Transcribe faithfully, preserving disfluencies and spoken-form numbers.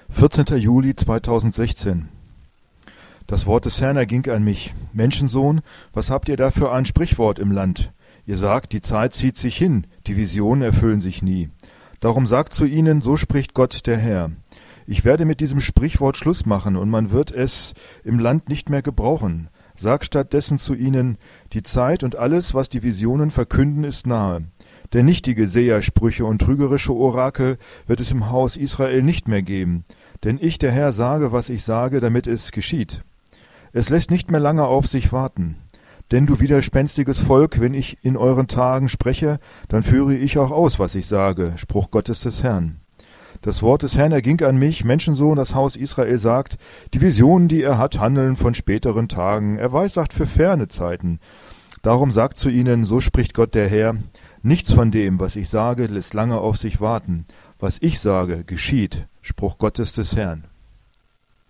vierzehnter Juli zweitausendsechzehn. Das Wort des Herrn erging an mich. Menschensohn, was habt ihr da für ein Sprichwort im Land? Ihr sagt, die Zeit zieht sich hin, die Visionen erfüllen sich nie. Darum sagt zu ihnen, so spricht Gott der Herr. Ich werde mit diesem Sprichwort Schluss machen, und man wird es im Land nicht mehr gebrauchen. Sag stattdessen zu ihnen, die Zeit und alles, was die Visionen verkünden, ist nahe. Denn nichtige Sehersprüche und trügerische Orakel wird es im Haus Israel nicht mehr geben. Denn ich, der Herr, sage, was ich sage, damit es geschieht. Es lässt nicht mehr lange auf sich warten. Denn du widerspenstiges Volk, wenn ich in euren Tagen spreche, dann führe ich auch aus, was ich sage. Spruch Gottes des Herrn. Das Wort des Herrn erging an mich, Menschensohn, das Haus Israel sagt, die Visionen, die er hat, handeln von späteren Tagen. Er weissagt für ferne Zeiten. Darum sagt zu ihnen, so spricht Gott der Herr, nichts von dem, was ich sage, lässt lange auf sich warten. Was ich sage, geschieht. Spruch Gottes des Herrn.